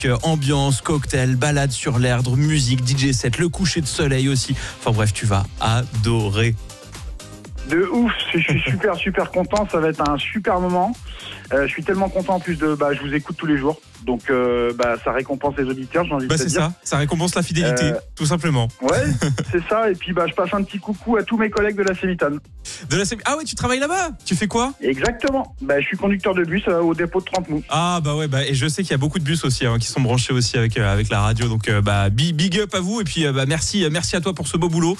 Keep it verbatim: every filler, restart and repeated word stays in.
ambiance, cocktail, balade sur l'Erdre, musique, D J set, le coucher de soleil aussi. Enfin bref, tu vas adorer. De ouf, je suis super super content, ça va être un super moment. Euh, je suis tellement content en plus de, bah, je vous écoute tous les jours, donc euh, bah, ça récompense les auditeurs, j'ai envie Bah de te c'est dire. ça, ça récompense la fidélité, Euh, tout simplement. Ouais, c'est ça, et puis bah, je passe un petit coucou à tous mes collègues de la Sémitane. De la... Ah ouais, tu travailles là-bas? Tu fais quoi? Exactement, bah, je suis conducteur de bus euh, au dépôt de Trente-Mou. Ah bah ouais, bah, et je sais qu'il y a beaucoup de bus aussi hein, qui sont branchés aussi avec, euh, avec la radio, donc euh, bah, big up à vous, et puis euh, bah, merci, merci à toi pour ce beau boulot.